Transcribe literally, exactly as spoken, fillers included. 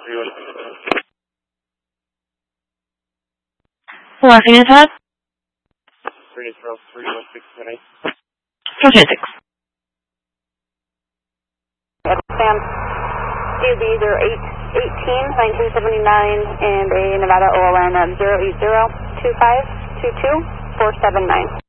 three one. Hello, Phoenix Hub? Phoenix Row three one six tonight. three one six. Sam, D B zero eight eighteen nineteen seventy-nine and a Nevada O L N of zero eight zero two five two two four seven nine.